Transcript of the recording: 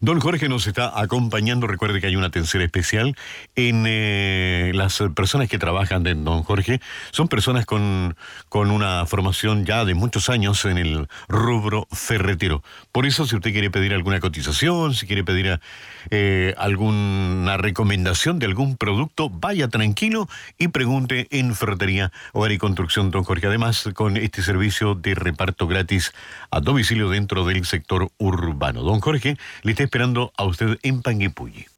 Don Jorge nos está acompañando. Recuerde que hay una atención especial en las personas que trabajan en Don Jorge. Son personas con una formación ya de muchos años en el rubro ferretero. Por eso, si usted quiere pedir alguna cotización, si quiere pedir alguna recomendación de algún producto, vaya tranquilo y pregunte en Ferretería, Hogar y Construcción Don Jorge. Además, con este servicio de reparto gratis a domicilio dentro del sector urbano. Don Jorge le está esperando a usted en Panguipulli.